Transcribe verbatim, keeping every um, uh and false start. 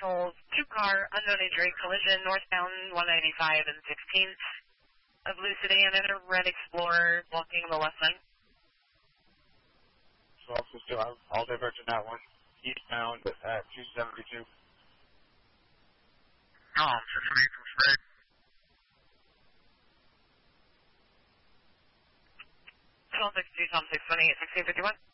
Controls, two-car, unknown injury, collision, northbound one ninety-five and sixteenth of Blue Sedan and a red Explorer walking on the left lane. twelve fifty, I'll, I'll divert to that one. Eastbound at two seventy-two. Oh, I'm just ready from Spray. twelve sixty-two, Tom six twenty-eight, sixteen fifty-one.